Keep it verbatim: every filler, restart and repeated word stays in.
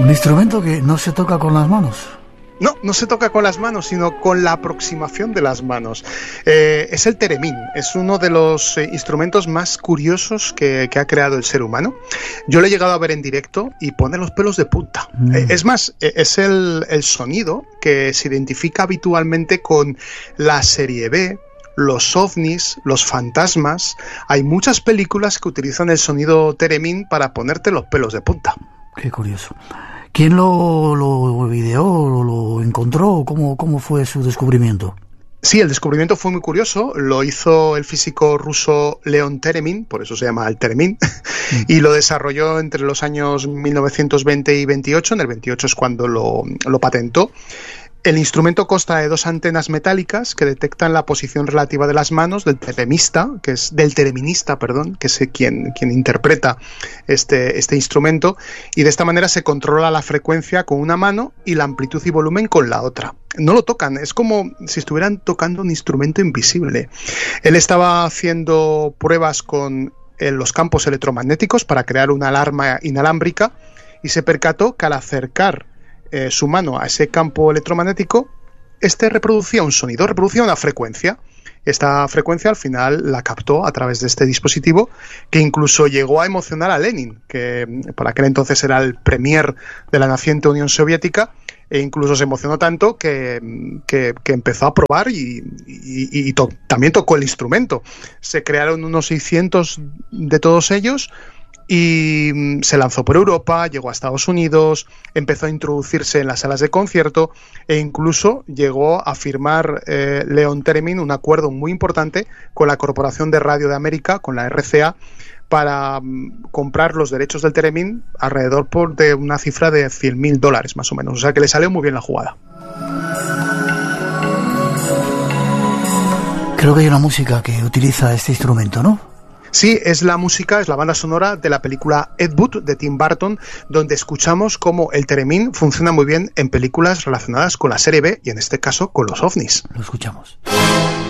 Un instrumento que no se toca con las manos. No, no se toca con las manos, sino con la aproximación de las manos. Eh, es el teremín, es uno de los eh, instrumentos más curiosos que, que ha creado el ser humano. Yo lo he llegado a ver en directo y pone los pelos de punta. Mm. Eh, es más, eh, es el, el sonido que se identifica habitualmente con la serie B, los ovnis, los fantasmas. Hay muchas películas que utilizan el sonido teremín para ponerte los pelos de punta. Qué curioso. ¿Quién lo, lo videó, lo, lo encontró? ¿Cómo, ¿Cómo fue su descubrimiento? Sí, el descubrimiento fue muy curioso. Lo hizo el físico ruso Leon Theremin, por eso se llama el teremín, mm. y lo desarrolló entre los años mil novecientos veinte y veintiocho. En el veintiocho es cuando lo, lo patentó. El instrumento consta de dos antenas metálicas que detectan la posición relativa de las manos del teremista, que es del tereminista, perdón, que es quien, quien interpreta este, este instrumento, y de esta manera se controla la frecuencia con una mano y la amplitud y volumen con la otra. No lo tocan, es como si estuvieran tocando un instrumento invisible. Él estaba haciendo pruebas con eh, los campos electromagnéticos para crear una alarma inalámbrica y se percató que al acercar Eh, su mano a ese campo electromagnético, este reproducía un sonido, reproducía una frecuencia. Esta frecuencia al final la captó a través de este dispositivo, que incluso llegó a emocionar a Lenin, que por aquel entonces era el premier de la naciente Unión Soviética, e incluso se emocionó tanto que, que, que empezó a probar y, y, y to- también tocó el instrumento. Se crearon unos seiscientos de todos ellos, y se lanzó por Europa, llegó a Estados Unidos, empezó a introducirse en las salas de concierto e incluso llegó a firmar eh, Leon Theremin un acuerdo muy importante con la Corporación de Radio de América, con la R C A, para um, comprar los derechos del teremín alrededor por de una cifra de cien mil dólares más o menos. O sea que le salió muy bien la jugada. Creo que hay una música que utiliza este instrumento, ¿no? Sí, es la música, es la banda sonora de la película Ed Wood de Tim Burton, donde escuchamos cómo el teremín funciona muy bien en películas relacionadas con la serie B y en este caso con los ovnis. Lo escuchamos.